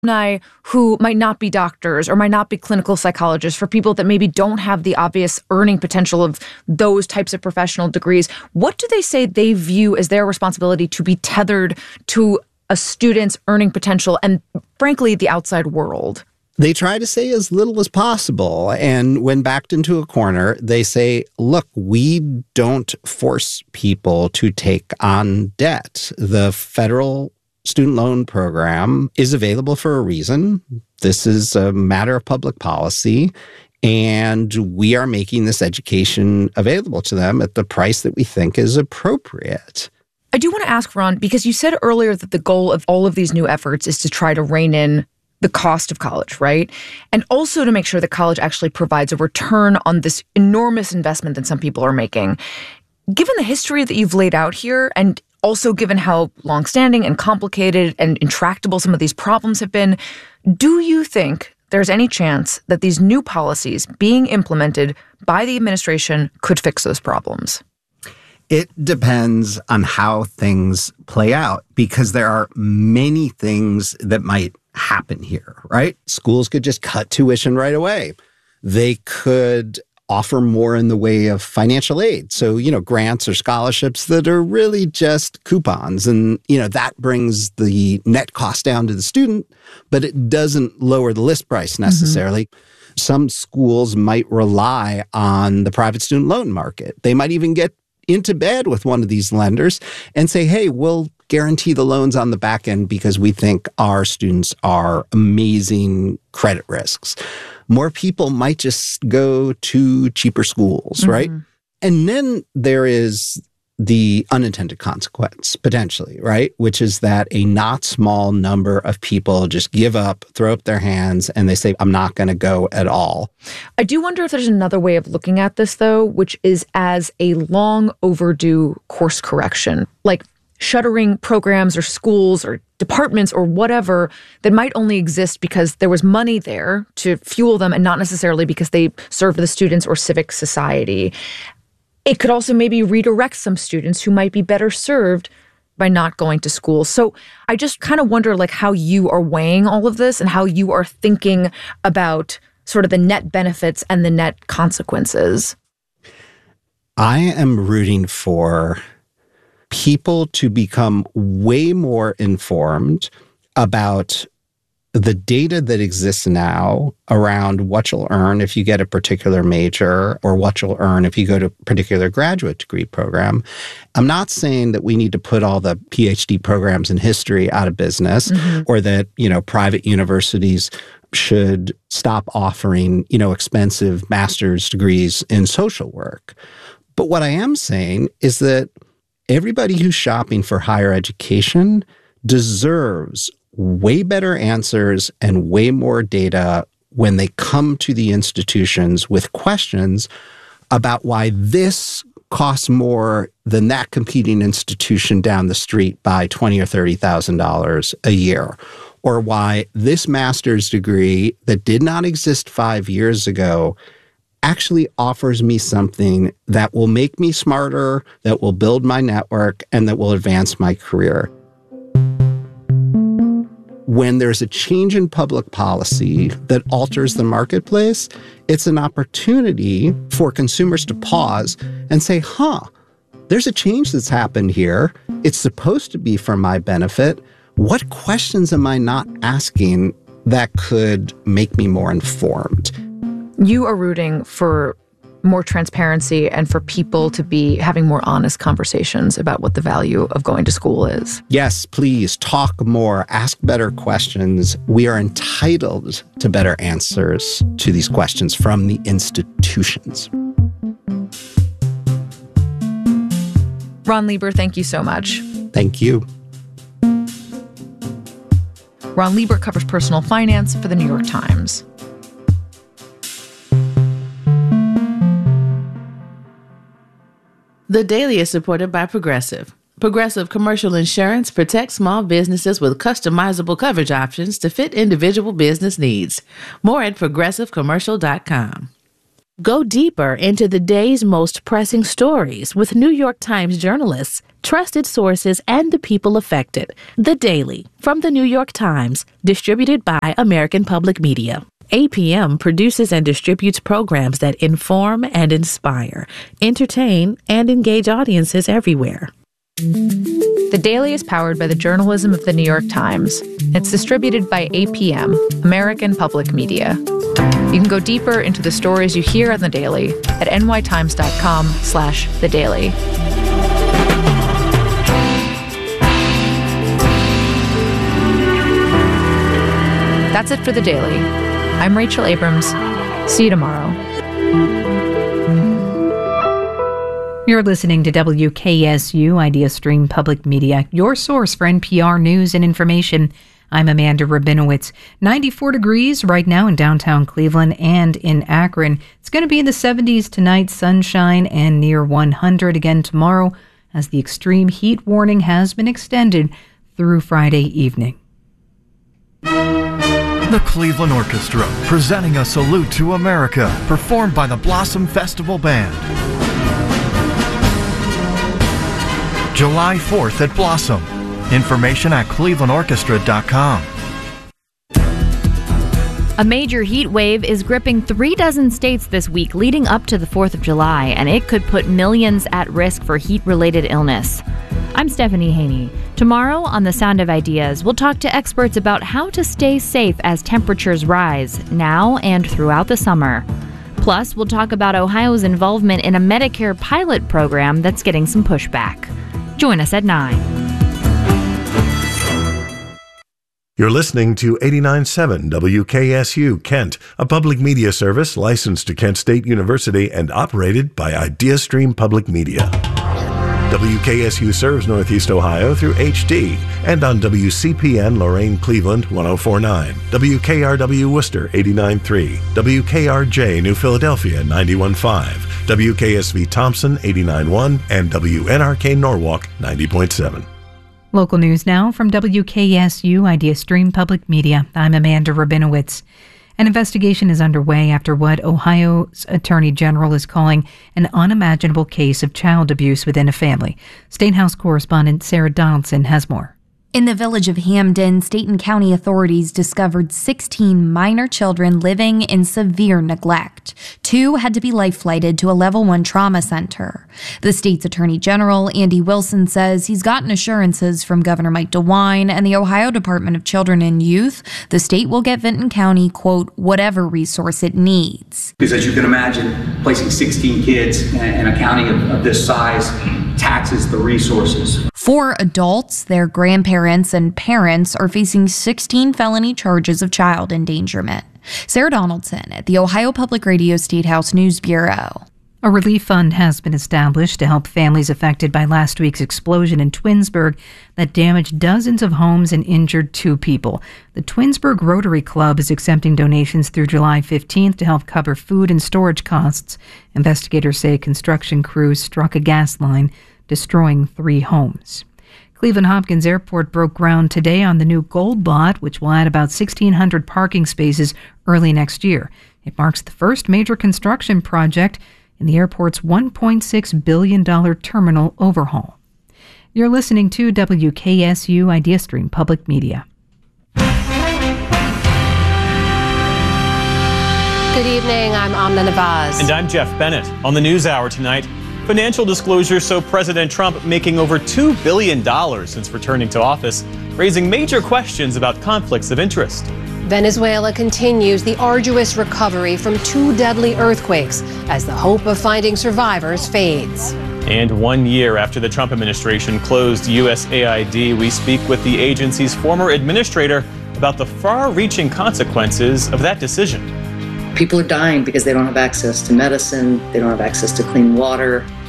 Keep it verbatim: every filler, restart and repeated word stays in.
alumni who might not be doctors or might not be clinical psychologists, for people that maybe don't have the obvious earning potential of those types of professional degrees, what do they say they view as their responsibility to be tethered to a student's earning potential and, frankly, the outside world? They try to say as little as possible. And when backed into a corner, they say, look, we don't force people to take on debt. The federal student loan program is available for a reason. This is a matter of public policy. And we are making this education available to them at the price that we think is appropriate. I do want to ask, Ron, because you said earlier that the goal of all of these new efforts is to try to rein in the cost of college, right? And also to make sure that college actually provides a return on this enormous investment that some people are making. Given the history that you've laid out here, and also given how longstanding and complicated and intractable some of these problems have been, do you think there's any chance that these new policies being implemented by the administration could fix those problems? It depends on how things play out, because there are many things that might happen here, right? Schools could just cut tuition right away. They could offer more in the way of financial aid. So, you know, grants or scholarships that are really just coupons. And, you know, that brings the net cost down to the student, but it doesn't lower the list price necessarily. Mm-hmm. Some schools might rely on the private student loan market. They might even get into bed with one of these lenders and say, hey, we'll guarantee the loans on the back end because we think our students are amazing credit risks. More people might just go to cheaper schools, mm-hmm. right? And then there is the unintended consequence, potentially, right? Which is that a not small number of people just give up, throw up their hands, and they say, I'm not going to go at all. I do wonder if there's another way of looking at this, though, which is as a long overdue course correction, like shuttering programs or schools or departments or whatever that might only exist because there was money there to fuel them and not necessarily because they serve the students or civic society. It could also maybe redirect some students who might be better served by not going to school. So I just kind of wonder like how you are weighing all of this and how you are thinking about sort of the net benefits and the net consequences. I am rooting for people to become way more informed about the data that exists now around what you'll earn if you get a particular major or what you'll earn if you go to a particular graduate degree program. I'm not saying that we need to put all the P H D programs in history out of business, mm-hmm. or that, you know, private universities should stop offering, you know, expensive master's degrees in social work. But what I am saying is that everybody who's shopping for higher education deserves way better answers and way more data when they come to the institutions with questions about why this costs more than that competing institution down the street by twenty thousand dollars or thirty thousand dollars a year, or why this master's degree that did not exist five years ago actually offers me something that will make me smarter, that will build my network, and that will advance my career. When there's a change in public policy that alters the marketplace, it's an opportunity for consumers to pause and say, huh, there's a change that's happened here. It's supposed to be for my benefit. What questions am I not asking that could make me more informed? You are rooting for more transparency and for people to be having more honest conversations about what the value of going to school is. Yes, please talk more, ask better questions. We are entitled to better answers to these questions from the institutions. Ron Lieber, thank you so much. Thank you. Ron Lieber covers personal finance for the New York Times. The Daily is supported by Progressive. Progressive Commercial Insurance protects small businesses with customizable coverage options to fit individual business needs. More at progressive commercial dot com. Go deeper into the day's most pressing stories with New York Times journalists, trusted sources, and the people affected. The Daily from the New York Times, distributed by American Public Media. A P M produces and distributes programs that inform and inspire, entertain, and engage audiences everywhere. The Daily is powered by the journalism of the New York Times. It's distributed by A P M, American Public Media. You can go deeper into the stories you hear on The Daily at nytimes.com slash The Daily. That's it for The Daily. I'm Rachel Abrams. See you tomorrow. You're listening to W K S U Idea Stream Public Media, your source for N P R news and information. I'm Amanda Rabinowitz. ninety-four degrees right now in downtown Cleveland and in Akron. It's going to be in the seventies tonight, sunshine, and near one hundred again tomorrow as the extreme heat warning has been extended through Friday evening. The Cleveland Orchestra, presenting a salute to America, performed by the Blossom Festival Band. July fourth at Blossom. Information at cleveland orchestra dot com. A major heat wave is gripping three dozen states this week leading up to the fourth of July, and it could put millions at risk for heat-related illness. I'm Stephanie Haney. Tomorrow on The Sound of Ideas, we'll talk to experts about how to stay safe as temperatures rise now and throughout the summer. Plus, we'll talk about Ohio's involvement in a Medicare pilot program that's getting some pushback. Join us at nine. You're listening to eighty-nine point seven W K S U Kent, a public media service licensed to Kent State University and operated by IdeaStream Public Media. W K S U serves Northeast Ohio through H D and on W C P N Lorain Cleveland one oh four point nine, W K R W Worcester eighty-nine point three, W K R J New Philadelphia ninety-one point five, W K S V Thompson eighty-nine point one, and W N R K Norwalk ninety point seven. Local news now from W K S U Idea Stream Public Media. I'm Amanda Rabinowitz. An investigation is underway after what Ohio's Attorney General is calling an unimaginable case of child abuse within a family. State House correspondent Sarah Donaldson has more. In the village of Hamden, state and county authorities discovered sixteen minor children living in severe neglect. Two had to be life-flighted to a level one trauma center. The state's attorney general, Andy Wilson, says he's gotten assurances from Governor Mike DeWine and the Ohio Department of Children and Youth the state will get Vinton County, quote, whatever resource it needs. Because as you can imagine, placing sixteen kids in a county of, of this size taxes the resources. Four adults, their grandparents, and parents are facing sixteen felony charges of child endangerment. Sarah Donaldson at the Ohio Public Radio State House News Bureau. A relief fund has been established to help families affected by last week's explosion in Twinsburg that damaged dozens of homes and injured two people. The Twinsburg Rotary Club is accepting donations through July fifteenth to help cover food and storage costs. Investigators say construction crews struck a gas line, destroying three homes. Cleveland Hopkins Airport broke ground today on the new Gold Lot, which will add about sixteen hundred parking spaces early next year. It marks the first major construction project in the airport's one point six billion dollars terminal overhaul. You're listening to W K S U IdeaStream Public Media. Good evening, I'm Amna Navaz. And I'm Jeff Bennett. On the NewsHour tonight, financial disclosures show President Trump making over two billion dollars since returning to office, raising major questions about conflicts of interest. Venezuela continues the arduous recovery from two deadly earthquakes as the hope of finding survivors fades. And one year after the Trump administration closed U S A I D, we speak with the agency's former administrator about the far-reaching consequences of that decision. People are dying because they don't have access to medicine, they don't have access to clean water,